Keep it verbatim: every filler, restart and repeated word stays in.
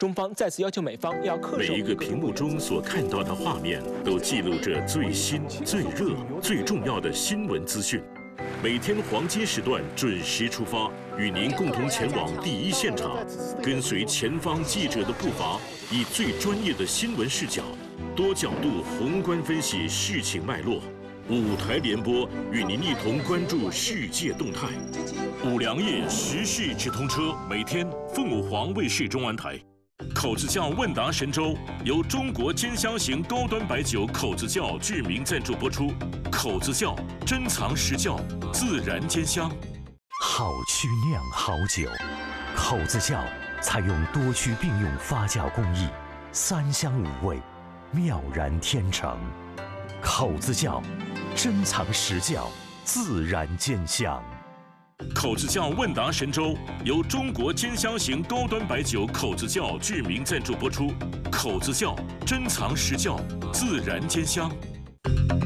中方再次要求美方要恪守。 每一个屏幕中所看到的画面，都记录着最新、最热、最重要的新闻资讯。每天黄金时段准时出发，与您共同前往第一现场，跟随前方记者的步伐，以最专业的新闻视角，多角度宏观分析事情脉络。五台联播与您一同关注世界动态。五粮液时事直通车，每天凤舞黄卫视中文台。口子窖问答神州由中国尖香型高端白酒口子窖志明赞助播出。口子窖珍藏实窖，自然兼香。 好曲酿好酒，口子窖采用多区并用发酵工艺，三香五味，妙然天成。口子窖珍藏实窖，自然兼香。 口子窖问答神州由中国尖香型高端白酒口子窖志明赞助播出。口子窖珍藏实窖，自然兼香。